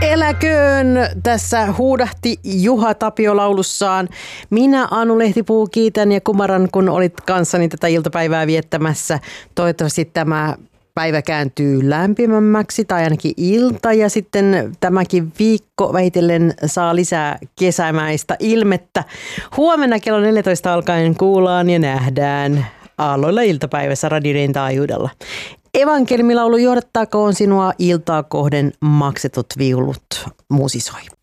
Eläköön, tässä huudahti Juha Tapio laulussaan. Minä, Anu Lehtipuu, kiitän ja kumaran, kun olit kanssani tätä iltapäivää viettämässä. Toivottavasti tämä päivä kääntyy lämpimämmäksi tai ainakin ilta ja sitten tämäkin viikko vähitellen saa lisää kesämäistä ilmettä. Huomenna kello 14 alkaen kuullaan ja nähdään aalloilla iltapäivässä radioiden taajuudella. Evankeliumilaulu johdattakoon sinua iltaa kohden maksetut viulut musisoi.